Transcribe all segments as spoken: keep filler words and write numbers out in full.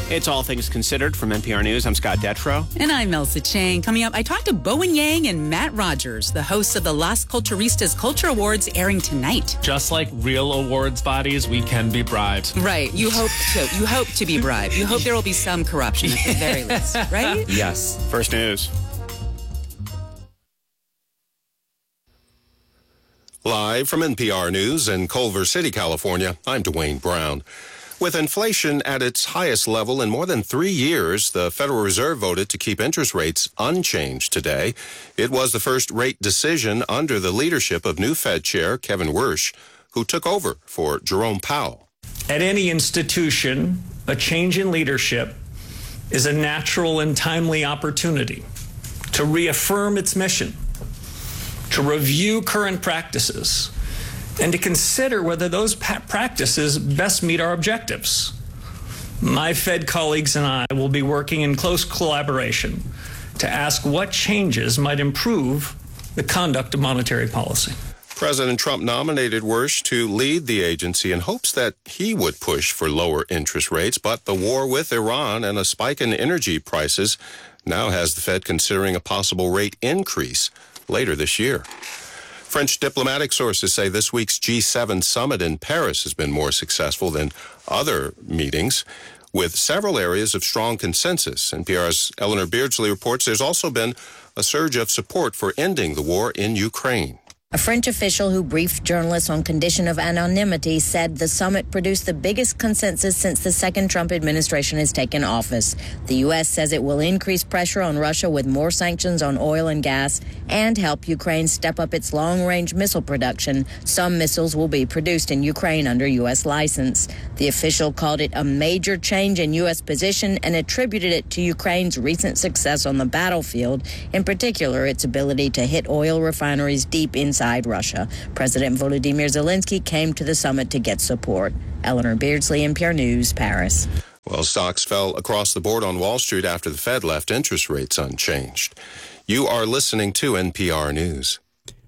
It's All Things Considered from N P R News. I'm Scott Detrow. And I'm Elsa Chang. Coming up, I talked to Bowen Yang and Matt Rogers, the hosts of the Las Culturistas Culture Awards, airing tonight. Just like real awards bodies, we can be bribed. Right. You hope to. You hope to be bribed. You hope there will be some corruption at the very least, right? Yes. First news. Live from N P R News in Culver City, California, I'm Dwayne Brown. With inflation at its highest level in more than three years, the Federal Reserve voted to keep interest rates unchanged today. It was the first rate decision under the leadership of new Fed Chair Kevin Warsh, who took over for Jerome Powell. At any institution, a change in leadership is a natural and timely opportunity to reaffirm its mission, to review current practices, and to consider whether those pa- practices best meet our objectives. My Fed colleagues and I will be working in close collaboration to ask what changes might improve the conduct of monetary policy. President Trump nominated Warsh to lead the agency in hopes that he would push for lower interest rates, but the war with Iran and a spike in energy prices now has the Fed considering a possible rate increase later this year. French diplomatic sources say this week's G seven summit in Paris has been more successful than other meetings, with several areas of strong consensus. N P R's Eleanor Beardsley reports there's also been a surge of support for ending the war in Ukraine. A French official who briefed journalists on condition of anonymity said the summit produced the biggest consensus since the second Trump administration has taken office. The U S says it will increase pressure on Russia with more sanctions on oil and gas and help Ukraine step up its long-range missile production. Some missiles will be produced in Ukraine under U S license. The official called it a major change in U S position and attributed it to Ukraine's recent success on the battlefield, in particular its ability to hit oil refineries deep inside Russia. President Volodymyr Zelensky came to the summit to get support. Eleanor Beardsley, N P R News, Paris. Well, stocks fell across the board on Wall Street after the Fed left interest rates unchanged. You are listening to N P R News.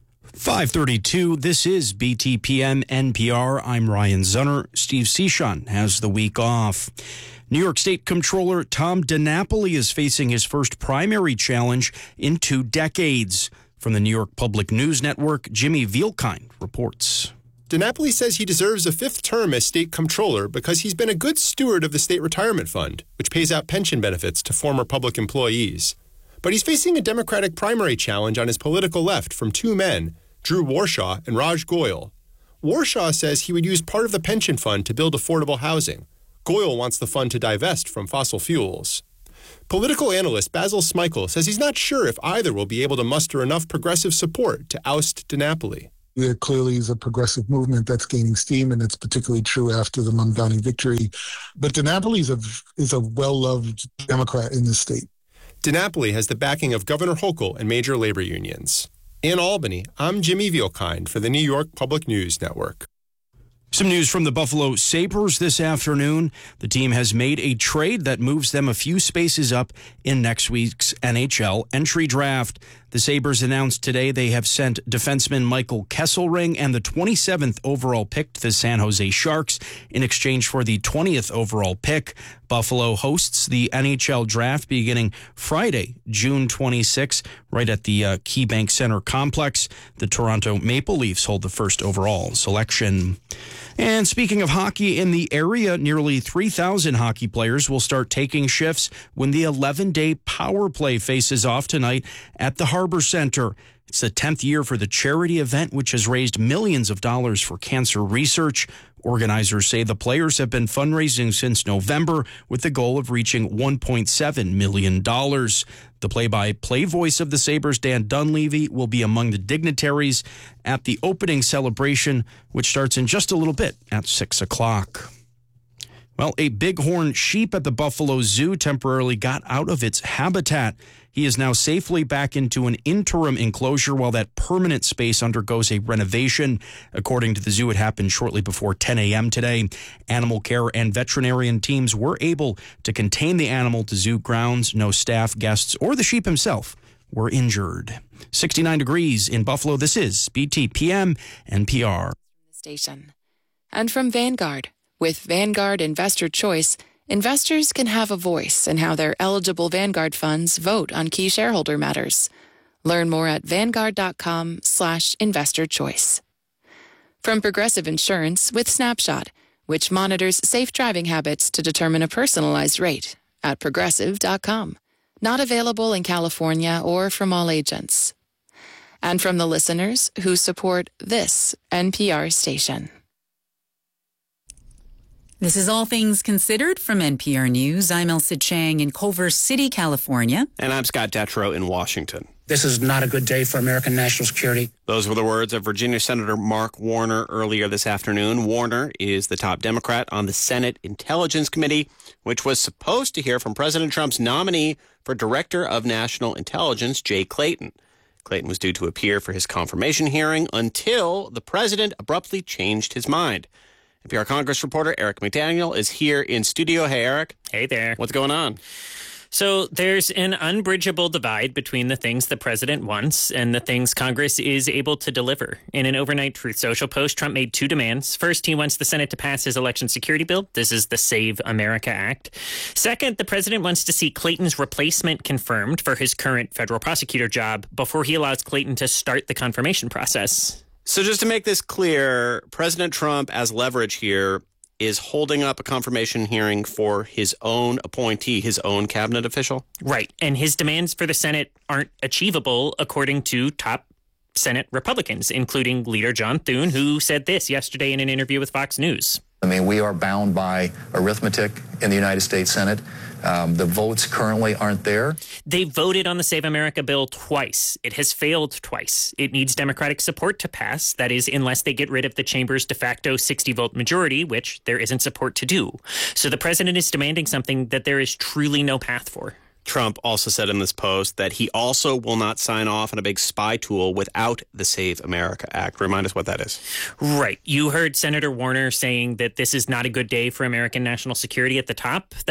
five thirty-two, this is B T P M N P R. I'm Ryan Zunner. Steve Cichon has the week off. New York State Comptroller Tom DiNapoli is facing his first primary challenge in two decades. From the New York Public News Network, Jimmy Vielkind reports. DiNapoli says he deserves a fifth term as state comptroller because he's been a good steward of the state retirement fund, which pays out pension benefits to former public employees. But he's facing a Democratic primary challenge on his political left from two men, Drew Warshaw and Raj Goyal. Warshaw says he would use part of the pension fund to build affordable housing. Goyal wants the fund to divest from fossil fuels. Political analyst Basil Smykel says he's not sure if either will be able to muster enough progressive support to oust DiNapoli. There clearly is a progressive movement that's gaining steam, and it's particularly true after the Mamdani victory. But DiNapoli is a, is a well-loved Democrat in this state. DiNapoli has the backing of Governor Hochul and major labor unions. In Albany, I'm Jimmy Vielkind for the New York Public News Network. Some news from the Buffalo Sabres this afternoon. The team has made a trade that moves them a few spaces up in next week's N H L entry draft. The Sabres announced today they have sent defenseman Michael Kesselring and the twenty-seventh overall pick to the San Jose Sharks in exchange for the twentieth overall pick. Buffalo hosts the N H L draft beginning Friday, June twenty-sixth, right at the uh, KeyBank Center complex. The Toronto Maple Leafs hold the first overall selection. And speaking of hockey in the area, nearly three thousand hockey players will start taking shifts when the eleven-day power play faces off tonight at the Harbor Center. It's the tenth year for the charity event, which has raised millions of dollars for cancer research. Organizers say the players have been fundraising since November with the goal of reaching one point seven million dollars. The play-by-play voice of the Sabres, Dan Dunleavy, will be among the dignitaries at the opening celebration, which starts in just a little bit at six o'clock. Well, a bighorn sheep at the Buffalo Zoo temporarily got out of its habitat. He is now safely back into an interim enclosure while that permanent space undergoes a renovation. According to the zoo, it happened shortly before ten a.m. today. Animal care and veterinarian teams were able to contain the animal to zoo grounds. No staff, guests, or the sheep himself were injured. sixty-nine degrees in Buffalo. This is B T P M N P R. Station. And from Vanguard. With Vanguard Investor Choice, investors can have a voice in how their eligible Vanguard funds vote on key shareholder matters. Learn more at vanguard.com slash investor choice. From Progressive Insurance with Snapshot, which monitors safe driving habits to determine a personalized rate at progressive dot com. Not available in California or from all agents. And from the listeners who support this N P R station. This is All Things Considered from N P R News. I'm Elsa Chang in Culver City, California. And I'm Scott Detrow in Washington. This is not a good day for American national security. Those were the words of Virginia Senator Mark Warner earlier this afternoon. Warner is the top Democrat on the Senate Intelligence Committee, which was supposed to hear from President Trump's nominee for Director of National Intelligence, Jay Clayton. Clayton was due to appear for his confirmation hearing until the president abruptly changed his mind. N P R Congress reporter Eric McDaniel is here in studio. Hey, Eric. Hey there. What's going on? So there's an unbridgeable divide between the things the president wants and the things Congress is able to deliver. In an overnight Truth Social post, Trump made two demands. First, he wants the Senate to pass his election security bill. This is the Save America Act. Second, the president wants to see Clayton's replacement confirmed for his current federal prosecutor job before he allows Clayton to start the confirmation process. So just to make this clear, President Trump, as leverage here, is holding up a confirmation hearing for his own appointee, his own cabinet official? Right. And his demands for the Senate aren't achievable, according to top Senate Republicans, including Leader John Thune, who said this yesterday in an interview with Fox News. I mean, we are bound by arithmetic in the United States Senate. Um, the votes currently aren't there. They voted on the Save America bill twice. It has failed twice. It needs Democratic support to pass. That is, unless they get rid of the chamber's de facto sixty-vote majority, which there isn't support to do. So the president is demanding something that there is truly no path for. Trump also said in this post that he also will not sign off on a big spy tool without the Save America Act. Remind us what that is. Right. You heard Senator Warner saying that this is not a good day for American national security at the top.